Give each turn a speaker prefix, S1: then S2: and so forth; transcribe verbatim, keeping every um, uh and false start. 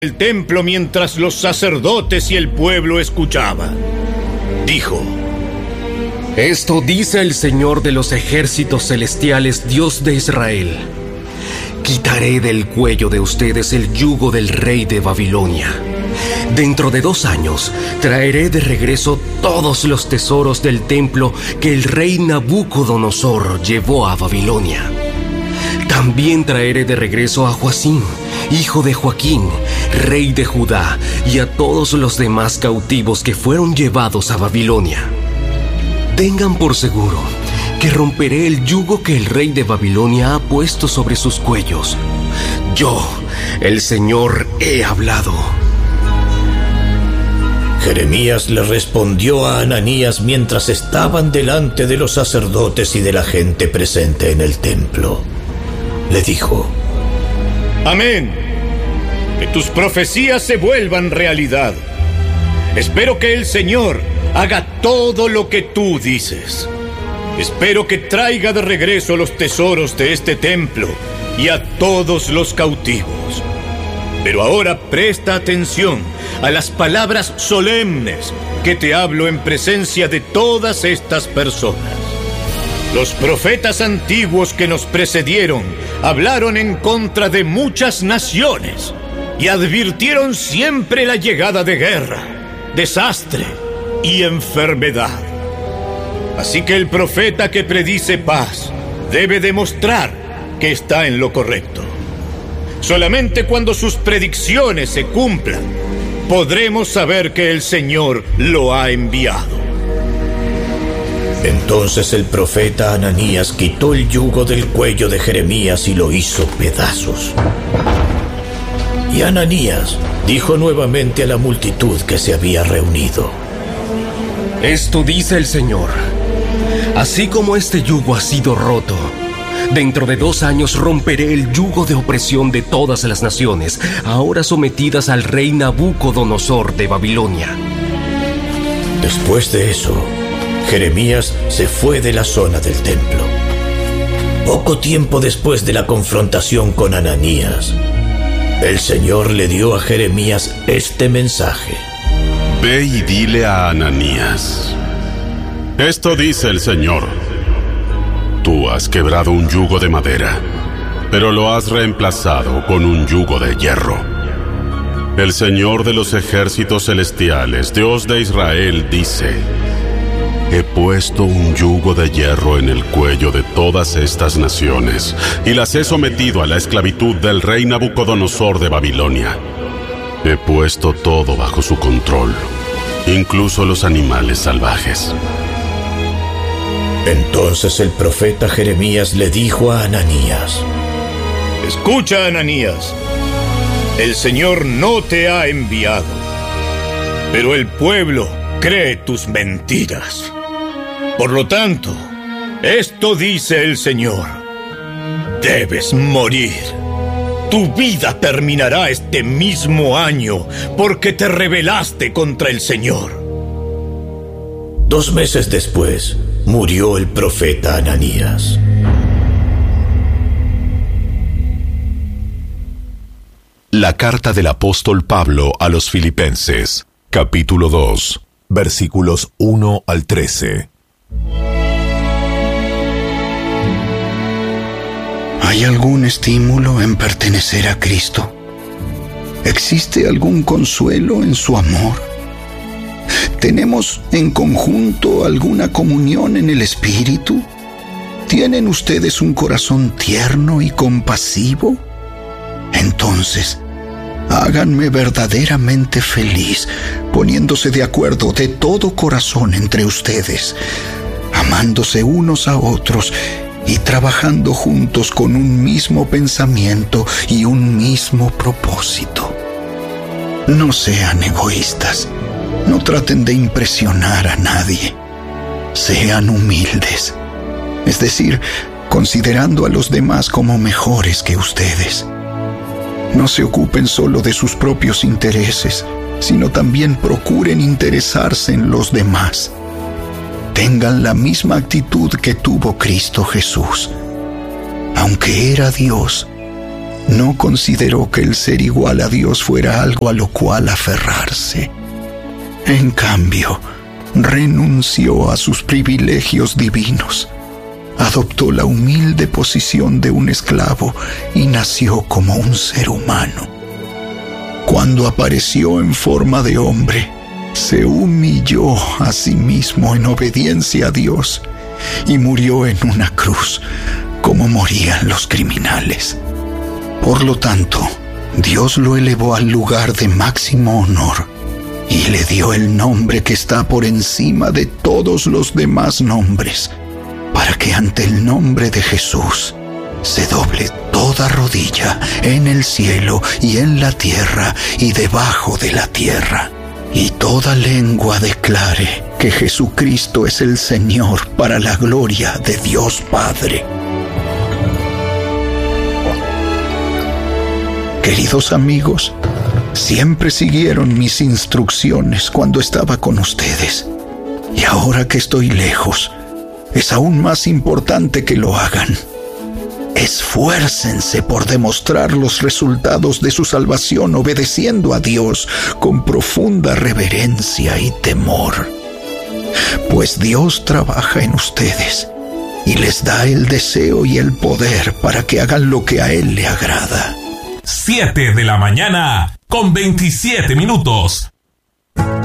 S1: el templo mientras los sacerdotes y el pueblo escuchaban. Dijo:
S2: Esto dice el Señor de los ejércitos celestiales, Dios de Israel. Quitaré del cuello de ustedes el yugo del rey de Babilonia. Dentro de dos años traeré de regreso todos los tesoros del templo que el rey Nabucodonosor llevó a Babilonia. También traeré de regreso a Joacim, hijo de Joaquín, rey de Judá, y a todos los demás cautivos que fueron llevados a Babilonia. Tengan por seguro que romperé el yugo que el rey de Babilonia ha puesto sobre sus cuellos. Yo, el Señor, he hablado.
S1: Jeremías le respondió a Ananías mientras estaban delante de los sacerdotes y de la gente presente en el templo. Le dijo: Amén. Que tus profecías se vuelvan realidad. Espero que el Señor haga todo lo que tú dices. Espero que traiga de regreso los tesoros de este templo y a todos los cautivos. Pero ahora presta atención a las palabras solemnes que te hablo en presencia de todas estas personas. Los profetas antiguos que nos precedieron hablaron en contra de muchas naciones y advirtieron siempre la llegada de guerra, desastre y enfermedad. Así que el profeta que predice paz debe demostrar que está en lo correcto. Solamente cuando sus predicciones se cumplan, podremos saber que el Señor lo ha enviado. Entonces el profeta Ananías quitó el yugo del cuello de Jeremías y lo hizo pedazos. Y Ananías dijo nuevamente a la multitud que se había reunido:
S2: Esto dice el Señor: Así como este yugo ha sido roto, dentro de dos años romperé el yugo de opresión de todas las naciones, ahora sometidas al rey Nabucodonosor de Babilonia.
S1: Después de eso, Jeremías se fue de la zona del templo. Poco tiempo después de la confrontación con Ananías, el Señor le dio a Jeremías este mensaje:
S3: Ve y dile a Ananías: Esto dice el Señor: Tú has quebrado un yugo de madera, pero lo has reemplazado con un yugo de hierro. El Señor de los ejércitos celestiales, Dios de Israel, dice: He puesto un yugo de hierro en el cuello de todas estas naciones y las he sometido a la esclavitud del rey Nabucodonosor de Babilonia. He puesto todo bajo su control, incluso los animales salvajes.
S1: Entonces el profeta Jeremías le dijo a Ananías: Escucha, Ananías, el Señor no te ha enviado, pero el pueblo cree tus mentiras. Por lo tanto, esto dice el Señor: debes morir. Tu vida terminará este mismo año porque te rebelaste contra el Señor. Dos meses después, murió el profeta Ananías.
S4: La carta del apóstol Pablo a los Filipenses, capítulo dos, versículos uno al trece.
S5: ¿Hay algún estímulo en pertenecer a Cristo? ¿Existe algún consuelo en su amor? ¿Tenemos en conjunto alguna comunión en el Espíritu? ¿Tienen ustedes un corazón tierno y compasivo? Entonces, háganme verdaderamente feliz, poniéndose de acuerdo de todo corazón entre ustedes, amándose unos a otros y trabajando juntos con un mismo pensamiento y un mismo propósito. No sean egoístas. No traten de impresionar a nadie. Sean humildes, es decir, considerando a los demás como mejores que ustedes. No se ocupen solo de sus propios intereses, sino también procuren interesarse en los demás. Tengan la misma actitud que tuvo Cristo Jesús. Aunque era Dios, No consideró que el ser igual a Dios fuera algo a lo cual aferrarse. En cambio, renunció a sus privilegios divinos. Adoptó la humilde posición de un esclavo y nació como un ser humano. Cuando apareció en forma de hombre, se humilló a sí mismo en obediencia a Dios y murió en una cruz, como morían los criminales. Por lo tanto, Dios lo elevó al lugar de máximo honor y le dio el nombre que está por encima de todos los demás nombres, para que ante el nombre de Jesús se doble toda rodilla en el cielo y en la tierra y debajo de la tierra, y toda lengua declare que Jesucristo es el Señor, para la gloria de Dios Padre. Queridos amigos, siempre siguieron mis instrucciones cuando estaba con ustedes, y ahora que estoy lejos, es aún más importante que lo hagan. Esfuércense por demostrar los resultados de su salvación obedeciendo a Dios con profunda reverencia y temor, pues Dios trabaja en ustedes y les da el deseo y el poder para que hagan lo que a Él le agrada.
S6: siete de la mañana con veintisiete minutos.